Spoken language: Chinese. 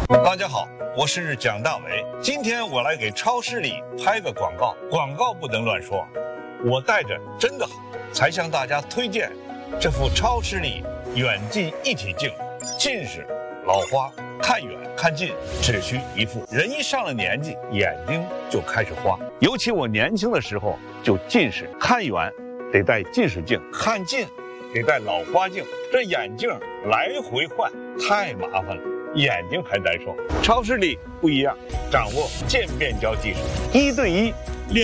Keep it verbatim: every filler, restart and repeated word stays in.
大家好，我是蒋大为。今天我来给超市里拍个广告，广告不能乱说。我带着真的好，才向大家推荐这副超视力远近一体镜。近视、老花，看远看近只需一副。人一上了年纪，眼睛就开始花。尤其我年轻的时候就近视，看远得戴近视镜，看近得戴老花镜，这眼镜来回换太麻烦了，眼睛还难受。超视力不一样，掌握渐变焦技术，一对一